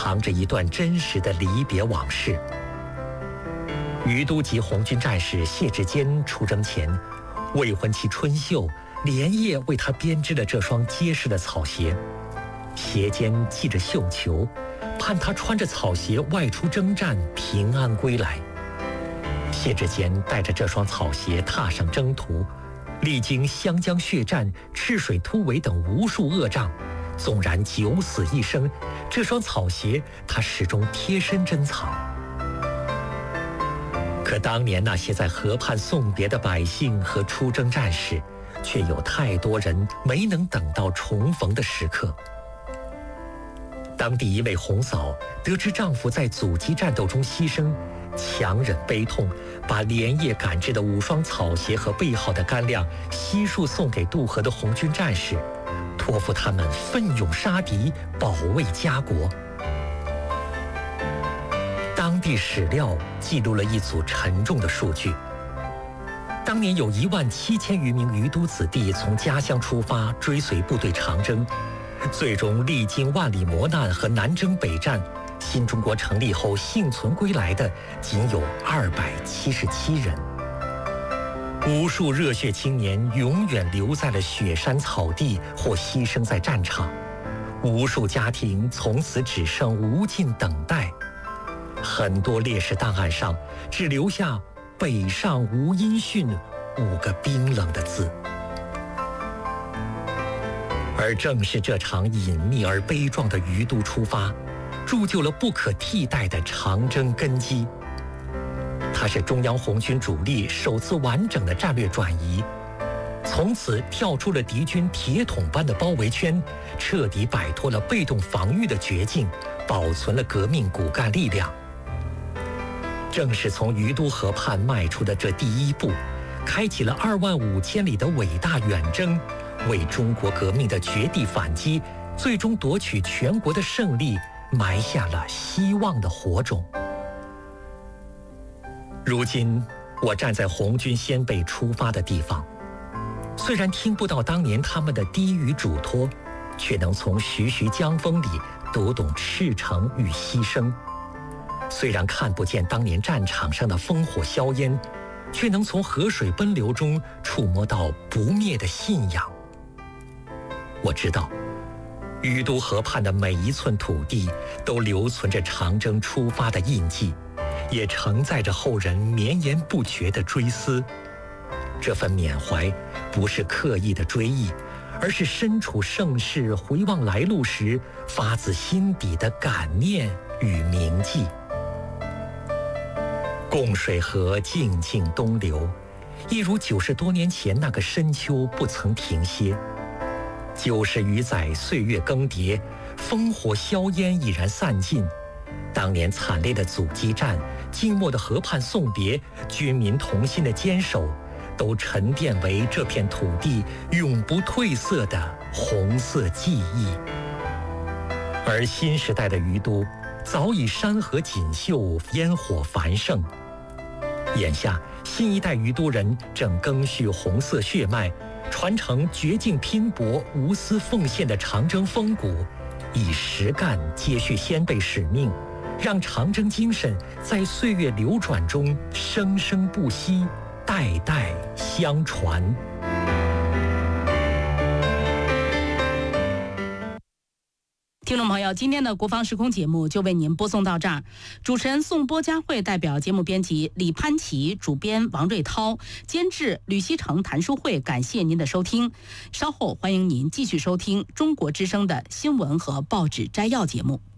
藏着一段真实的离别往事。于都籍红军战士谢志坚出征前，未婚妻春秀连夜为他编织了这双结实的草鞋，鞋尖系着绣球，盼他穿着草鞋外出征战，平安归来。谢志坚带着这双草鞋踏上征途，历经湘江血战、赤水突围等无数恶仗，纵然九死一生，这双草鞋他始终贴身珍藏。可当年那些在河畔送别的百姓和出征战士，却有太多人没能等到重逢的时刻。当地一位红嫂得知丈夫在阻击战斗中牺牲，强忍悲痛，把连夜赶制的5双草鞋和备好的干粮悉数送给渡河的红军战士，托付他们奋勇杀敌，保卫家国。当地史料记录了一组沉重的数据：当年有17000余名于都子弟从家乡出发，追随部队长征，最终历经万里磨难和南征北战，新中国成立后幸存归来的仅有277人。无数热血青年永远留在了雪山草地或牺牲在战场，无数家庭从此只剩无尽等待。很多烈士档案上只留下“北上无音讯”5个冰冷的字。而正是这场隐秘而悲壮的于都出发，铸就了不可替代的长征根基。它是中央红军主力首次完整的战略转移，从此跳出了敌军铁桶般的包围圈，彻底摆脱了被动防御的绝境，保存了革命骨干力量。正是从于都河畔迈出的这第一步，开启了25000里的伟大远征，为中国革命的绝地反击，最终夺取全国的胜利，埋下了希望的火种。如今，我站在红军先辈出发的地方，虽然听不到当年他们的低语嘱托，却能从徐徐江风里读懂赤诚与牺牲。虽然看不见当年战场上的烽火硝烟，却能从河水奔流中触摸到不灭的信仰。我知道，于都河畔的每一寸土地都留存着长征出发的印记，也承载着后人绵延不绝的追思。这份缅怀不是刻意的追忆，而是身处盛世回望来路时发自心底的感念与铭记。共水河静静东流，一如90多年前那个深秋不曾停歇。90余载岁月更迭，烽火硝烟已然散尽。当年惨烈的阻击战，静默的河畔送别，军民同心的坚守，都沉淀为这片土地永不褪色的红色记忆。而新时代的于都，早已山河锦绣，烟火繁盛。眼下，新一代于都人正赓续红色血脉，传承绝境拼搏、无私奉献的长征风骨，以实干接续先辈使命，让长征精神在岁月流转中生生不息，代代相传。 听众朋友，今天的国防时空节目就为您播送到这儿。主持人宋波佳慧代表节目编辑李潘琪，主编王瑞涛，监制吕希成、谭淑慧，感谢您的收听。稍后欢迎您继续收听中国之声的新闻和报纸摘要节目。